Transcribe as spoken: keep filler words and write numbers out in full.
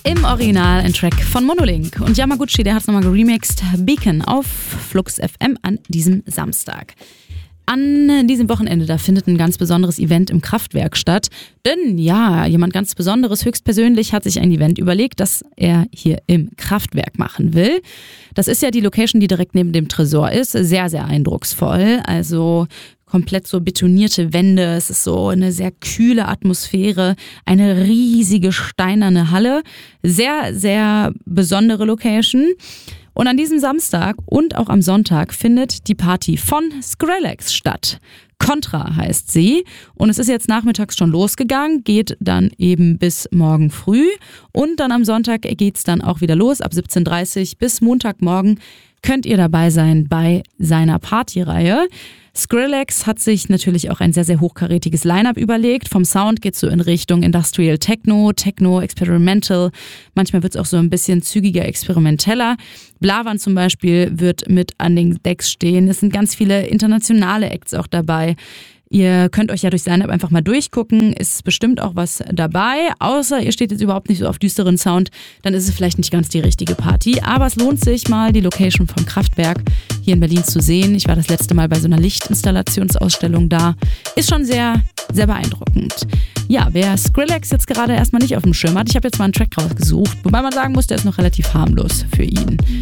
Im Original ein Track von Monolink. Und Yamaguchi, der hat es nochmal geremixed. Beacon auf Flux F M an diesem Samstag. An diesem Wochenende, da findet ein ganz besonderes Event im Kraftwerk statt. Denn ja, jemand ganz Besonderes, höchstpersönlich, hat sich ein Event überlegt, das er hier im Kraftwerk machen will. Das ist ja die Location, die direkt neben dem Tresor ist. Sehr, sehr eindrucksvoll. Also komplett so betonierte Wände. Es ist so eine sehr kühle Atmosphäre. Eine riesige steinerne Halle. Sehr, sehr besondere Location. Und an diesem Samstag und auch am Sonntag findet die Party von Skrillex statt. Contra heißt sie und es ist jetzt nachmittags schon losgegangen, geht dann eben bis morgen früh und dann am Sonntag geht's dann auch wieder los. Ab siebzehn Uhr dreißig bis Montagmorgen könnt ihr dabei sein bei seiner Partyreihe. Skrillex hat sich natürlich auch ein sehr, sehr hochkarätiges Line-Up überlegt. Vom Sound geht's so in Richtung Industrial Techno, Techno Experimental. Manchmal wird's auch so ein bisschen zügiger, experimenteller. Blavan zum Beispiel wird mit an den Decks stehen. Es sind ganz viele internationale Acts auch dabei. Ihr könnt euch ja durch Line-Up einfach mal durchgucken, ist bestimmt auch was dabei, außer ihr steht jetzt überhaupt nicht so auf düsteren Sound, dann ist es vielleicht nicht ganz die richtige Party, aber es lohnt sich mal, die Location vom Kraftwerk hier in Berlin zu sehen. Ich war das letzte Mal bei so einer Lichtinstallationsausstellung da, ist schon sehr, sehr beeindruckend. Ja, wer Skrillex jetzt gerade erstmal nicht auf dem Schirm hat, ich habe jetzt mal einen Track rausgesucht, wobei man sagen muss, der ist noch relativ harmlos für ihn.